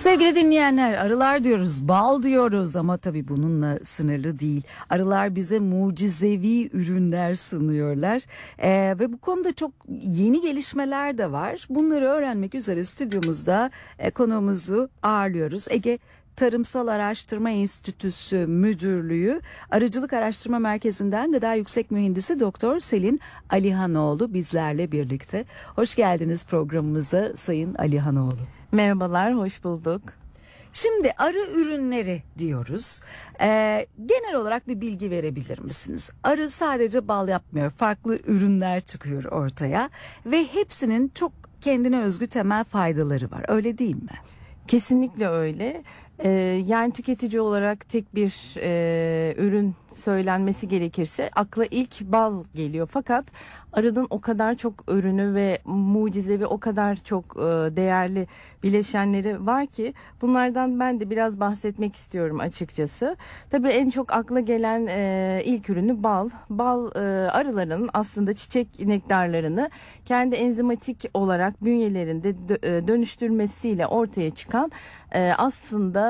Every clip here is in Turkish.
Sevgili dinleyenler, arılar diyoruz, bal diyoruz ama tabii bununla sınırlı değil. Arılar bize mucizevi ürünler sunuyorlar ve bu konuda çok yeni gelişmeler de var. Bunları öğrenmek üzere stüdyomuzda konuğumuzu ağırlıyoruz. Ege Tarımsal Araştırma Enstitüsü Müdürlüğü Arıcılık Araştırma Merkezi'nden Gıda Yüksek Mühendisi Doktor Selin Alihanoğlu bizlerle birlikte. Hoş geldiniz programımıza Sayın Alihanoğlu. Merhabalar, hoş bulduk. Şimdi arı ürünleri diyoruz. Genel olarak bir bilgi verebilir misiniz? Arı sadece bal yapmıyor, farklı ürünler çıkıyor ortaya ve hepsinin çok kendine özgü temel faydaları var. Öyle değil mi? Kesinlikle öyle. Yani tüketici olarak tek bir ürün söylenmesi gerekirse akla ilk bal geliyor. Fakat arının o kadar çok ürünü ve mucizevi, o kadar çok değerli bileşenleri var ki bunlardan ben de biraz bahsetmek istiyorum açıkçası. Tabii en çok akla gelen ilk ürünü bal. Bal arıların aslında çiçek nektarlarını kendi enzimatik olarak bünyelerinde dönüştürmesiyle ortaya çıkan aslında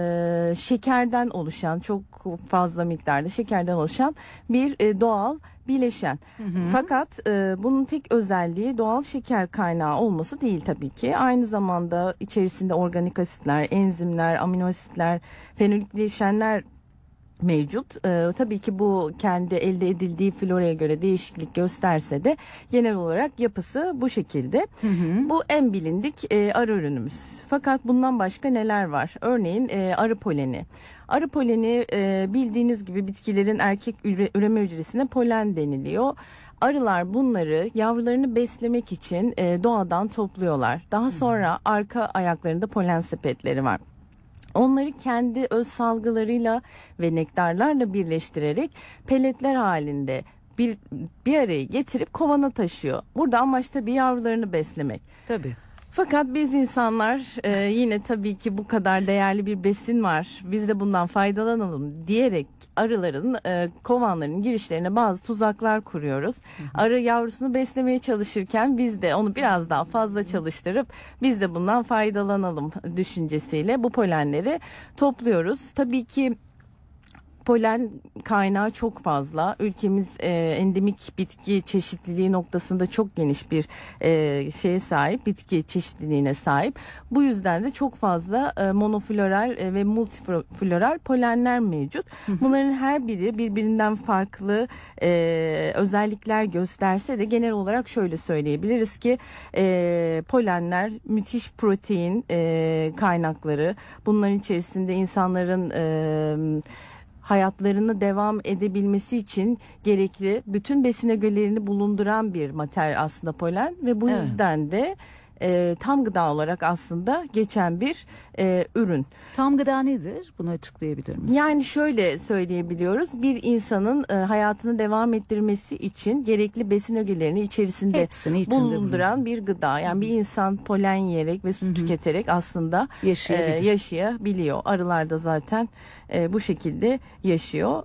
şekerden oluşan, çok fazla miktarda şekerden oluşan bir doğal bileşen. Hı hı. Fakat bunun tek özelliği doğal şeker kaynağı olması değil tabii ki. Aynı zamanda içerisinde organik asitler, enzimler, amino asitler, fenolik bileşenler mevcut. Tabii ki bu kendi elde edildiği floraya göre değişiklik gösterse de genel olarak yapısı bu şekilde. Hı hı. Bu en bilindik arı ürünümüz. Fakat bundan başka neler var? Örneğin arı poleni. Arı poleni bildiğiniz gibi bitkilerin erkek üreme hücresine polen deniliyor. Arılar bunları yavrularını beslemek için doğadan topluyorlar. Daha sonra arka ayaklarında polen sepetleri var. Onları kendi öz salgılarıyla ve nektarlarla birleştirerek peletler halinde bir araya getirip kovana taşıyor. Burada amaç tabii yavrularını beslemek. Tabii. Fakat biz insanlar yine tabii ki bu kadar değerli bir besin var, biz de bundan faydalanalım diyerek arıların kovanların girişlerine bazı tuzaklar kuruyoruz. Hı hı. Arı yavrusunu beslemeye çalışırken biz de onu biraz daha fazla çalıştırıp biz de bundan faydalanalım düşüncesiyle bu polenleri topluyoruz. Tabii ki polen kaynağı çok fazla. Ülkemiz endemik bitki çeşitliliği noktasında çok geniş bir şeye sahip, bitki çeşitliliğine sahip. Bu yüzden de çok fazla monofloral ve multifloral polenler mevcut. Bunların her biri birbirinden farklı özellikler gösterse de genel olarak şöyle söyleyebiliriz ki polenler müthiş protein kaynakları. Bunların içerisinde insanların hayatlarını devam edebilmesi için gerekli bütün besin ögelerini bulunduran bir materyal aslında polen ve bu yüzden de tam gıda olarak aslında geçen bir ürün. Tam gıda nedir? Bunu açıklayabilir misiniz? Yani şöyle söyleyebiliyoruz. Bir insanın hayatını devam ettirmesi için gerekli besin ögelerini içerisinde bulunduran bir gıda. Yani bir insan polen yiyerek ve su tüketerek aslında yaşayabiliyor. Arılar da zaten bu şekilde yaşıyor.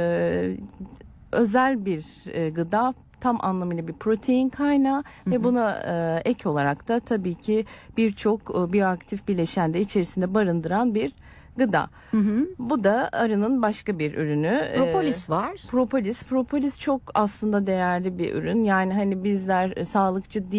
Özel bir gıda. Tam anlamıyla bir protein kaynağı ve buna ek olarak da tabii ki birçok biyoaktif bileşen de içerisinde barındıran bir gıda. Hı hı. Bu da arının başka bir ürünü. Propolis var. Propolis çok aslında değerli bir ürün. Yani hani bizler sağlıkçı değil